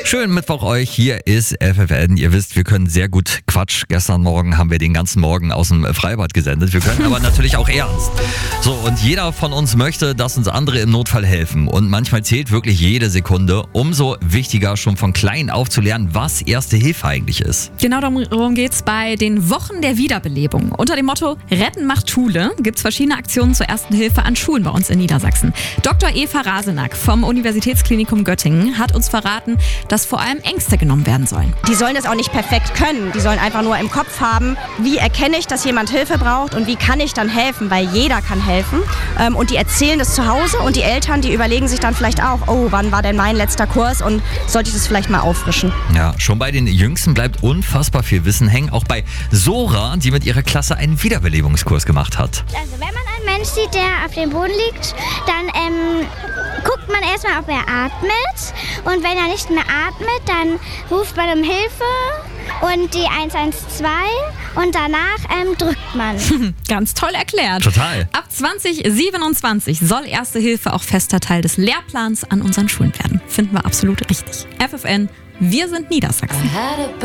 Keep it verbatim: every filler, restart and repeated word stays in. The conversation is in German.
Schönen Mittwoch euch, hier ist F F N. Ihr wisst, wir können sehr gut Quatsch. Gestern Morgen haben wir den ganzen Morgen aus dem Freibad gesendet. Wir können aber natürlich auch ernst. So, und jeder von uns möchte, dass uns andere im Notfall helfen. Und manchmal zählt wirklich jede Sekunde. Umso wichtiger, schon von klein auf zu lernen, was Erste Hilfe eigentlich ist. Genau darum geht's bei den Wochen der Wiederbelebung. Unter dem Motto Retten macht Schule gibt's verschiedene Aktionen zur Ersten Hilfe an Schulen bei uns in Niedersachsen. Doktor Eva Rasenack vom Universitätsklinikum Göttingen hat uns verraten, dass vor allem Ängste genommen werden sollen. Die sollen das auch nicht perfekt können. Die sollen einfach nur im Kopf haben, wie erkenne ich, dass jemand Hilfe braucht und wie kann ich dann helfen, weil jeder kann helfen. Und die erzählen das zu Hause und die Eltern, die überlegen sich dann vielleicht auch, oh, wann war denn mein letzter Kurs und sollte ich das vielleicht mal auffrischen. Ja, schon bei den Jüngsten bleibt unfassbar viel Wissen hängen. Auch bei Sora, die mit ihrer Klasse einen Wiederbelebungskurs gemacht hat. Also wenn man einen Mensch sieht, der auf dem Boden liegt, dann ähm, guckt man erstmal, ob er atmet. Und wenn er nicht mehr atmet, dann ruft man um Hilfe und die eins eins zwei und danach ähm, drückt man. Ganz toll erklärt. Total. Ab zwanzig siebenundzwanzig soll Erste Hilfe auch fester Teil des Lehrplans an unseren Schulen werden. Finden wir absolut richtig. F F N, wir sind Niedersachsen.